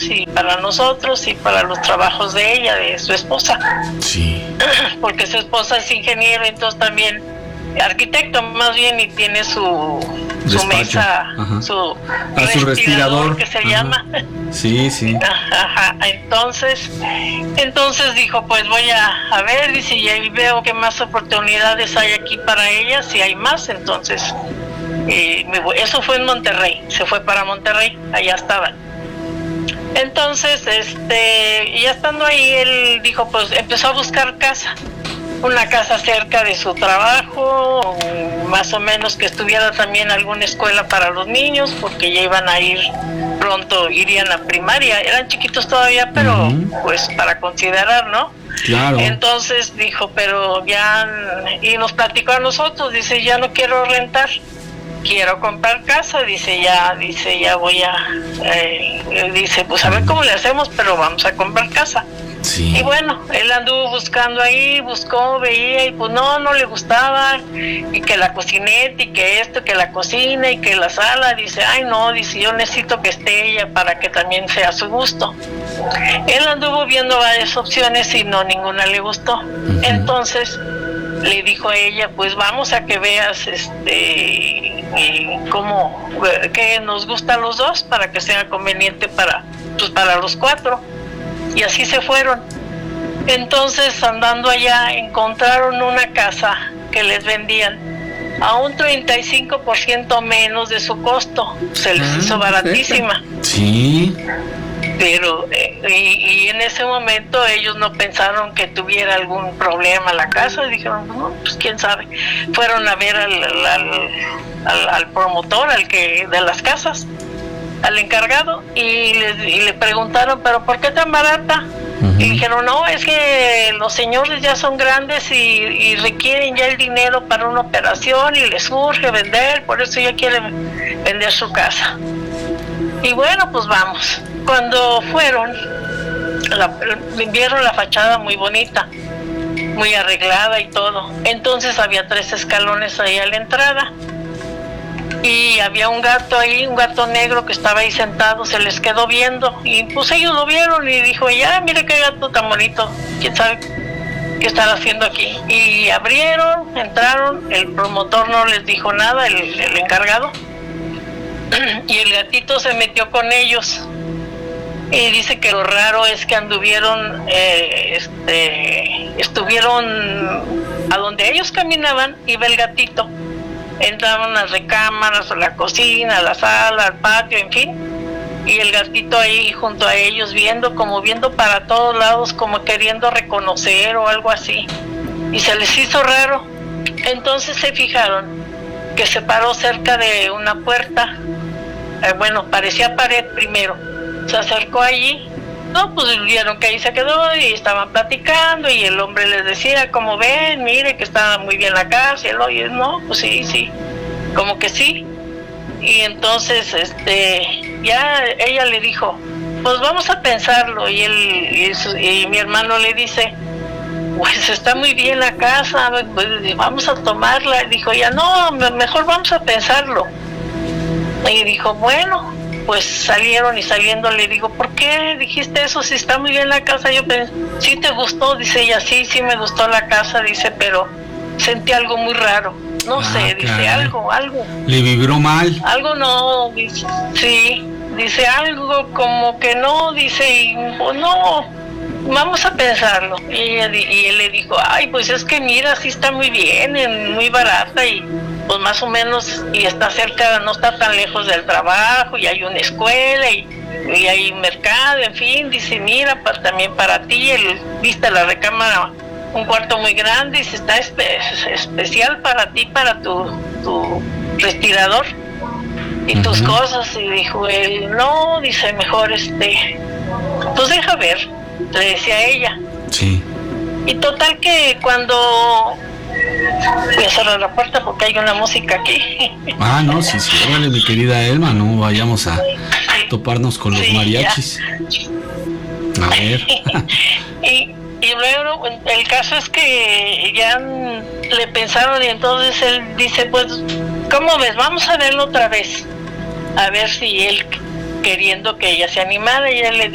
y para nosotros y para los trabajos de ella, de su esposa. Sí. Porque su esposa es ingeniero, entonces también arquitecto más bien, y tiene su Despacho. mesa, Ajá. su respirador que se Ajá. llama. Sí, sí. Ajá. Entonces dijo, pues voy a ver, dice, y ahí veo que más oportunidades hay aquí para ella, si hay más. Entonces eso fue en Monterrey, se fue para Monterrey, allá estaban. Entonces, ya estando ahí, él dijo, pues empezó a buscar casa, una casa cerca de su trabajo, más o menos que estuviera también alguna escuela para los niños, porque ya iban a ir pronto, irían a primaria, eran chiquitos todavía, pero pues para considerar, ¿no? Claro. Entonces dijo, pero ya, y nos platicó a nosotros, dice, ya no quiero rentar, quiero comprar casa, dice, ya voy a, dice, pues a ver cómo le hacemos, pero vamos a comprar casa. Sí. Y bueno, él anduvo buscando ahí, buscó, veía, y pues no le gustaba, y que la cocineta, y que esto, que la cocina, y que la sala, dice, ay no, dice, yo necesito que esté ella para que también sea a su gusto. Él anduvo viendo varias opciones y no, ninguna le gustó. Entonces le dijo a ella, pues vamos a que veas cómo, que nos gusta a los dos, para que sea conveniente para los cuatro. Y así se fueron. Entonces, andando allá, encontraron una casa que les vendían a un 35% menos de su costo. Se les hizo baratísima. Sí. Pero, y en ese momento ellos no pensaron que tuviera algún problema la casa. Dijeron, no, pues quién sabe. Fueron a ver al promotor, de las casas, al encargado, y le preguntaron, pero ¿por qué tan barata? Y dijeron, no, es que los señores ya son grandes y requieren ya el dinero para una operación y les urge vender, por eso ya quieren vender su casa. Y bueno, pues vamos. Cuando fueron, vieron la fachada muy bonita, muy arreglada y todo. Entonces había 3 escalones ahí a la entrada. Y había un gato ahí, un gato negro que estaba ahí sentado, se les quedó viendo, y pues ellos lo vieron y dijo, ya, mire qué gato tan bonito, quién sabe qué están haciendo aquí. Y abrieron, entraron, el promotor no les dijo nada, el encargado, y el gatito se metió con ellos. Y dice que lo raro es que anduvieron, estuvieron a donde ellos caminaban, iba el gatito. Entraban a las recámaras, a la cocina, a la sala, al patio, en fin. Y el gatito ahí junto a ellos viendo para todos lados, como queriendo reconocer o algo así. Y se les hizo raro. Entonces se fijaron que se paró cerca de una puerta. Parecía pared primero. Se acercó allí. No, pues vieron que ahí se quedó y estaban platicando, y el hombre les decía, como ven, mire que está muy bien la casa, y él, oye, no, pues sí, como que sí. Y entonces, ya ella le dijo, pues vamos a pensarlo, y mi hermano le dice, pues está muy bien la casa, vamos a tomarla. Dijo ella, no, mejor vamos a pensarlo. Y dijo, bueno, pues salieron, y saliendo le digo, ¿por qué dijiste eso? Si está muy bien la casa. Yo pensé, ¿sí te gustó? Dice ella, sí me gustó la casa, dice, pero sentí algo muy raro. No sé, dice, algo. ¿Le vibró mal? Algo no, dice, sí, dice, algo como que no, dice, y pues no, vamos a pensarlo. Y él le dijo, ay, pues es que mira, sí está muy bien, muy barata, y pues más o menos, y está cerca, no está tan lejos del trabajo, y hay una escuela, y hay mercado, en fin. Dice, mira, también para ti, viste la recámara, un cuarto muy grande, y está especial para ti, para tu respirador y tus cosas. Y dijo él, no, dice, mejor pues deja ver, le decía a ella. Sí. Y total que cuando... Voy a cerrar la puerta porque hay una música aquí. Ah, no, sí, órale, mi querida Elma, no vayamos a toparnos con los mariachis. Ya. A ver. Y luego el caso es que ya le pensaron, y entonces él dice, pues, ¿cómo ves? Vamos a verlo otra vez. A ver si él, queriendo que ella se animara, y él le